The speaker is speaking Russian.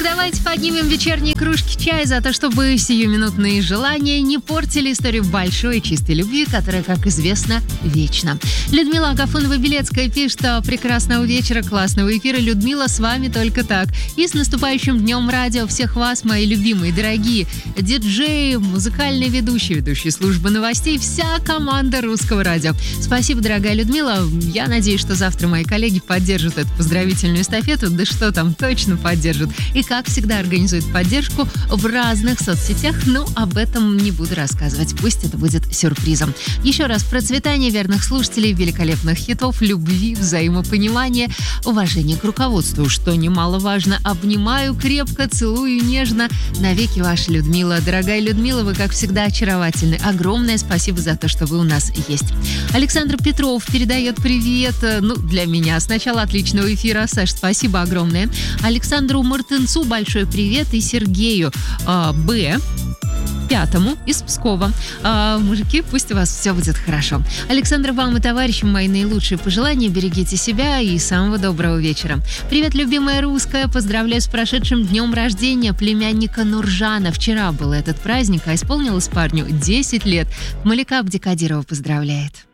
давайте поднимем вечерние кружки чая за то, чтобы сиюминутные желания не портили историю большой и чистой любви, которая, как известно, вечна. Людмила Агафонова-Белецкая пишет: прекрасного вечера, классного эфира. Людмила, с вами только так. И с наступающим Днем Радио всех вас, мои любимые, дорогие диджеи, музыкальные ведущие службы новостей, вся команда Русского радио. Спасибо, дорогая Людмила. Я надеюсь, что завтра мои коллеги поддержат эту поздравительную эстафету. Да что там, точно поддержат. И, как всегда, организуют поддержку в разных соцсетях. Но об этом не буду рассказывать. Пусть это будет сюрпризом. Еще раз, процветания верных слушателей, великолепных хитов, любви, взаимопонимания, уважения к руководству, что немаловажно. Обнимаю крепко, целую нежно. Навеки ваша Людмила. Дорогая Людмила, вы, как всегда, очаровательны. Огромное спасибо за то, что вы у нас есть. Александр Петров передает привет. Для меня сначала отличного эфира. Саш, спасибо огромное. Александру Мартынцу большой привет. И Сергею Пятому из Пскова. Мужики, пусть у вас все будет хорошо. Александр, вам и товарищам мои наилучшие пожелания. Берегите себя и самого доброго вечера. Привет, любимая русская. Поздравляю с прошедшим днем рождения племянника Нуржана. Вчера был этот праздник, а исполнилось парню 10 лет. Малика Абдикадирова поздравляет.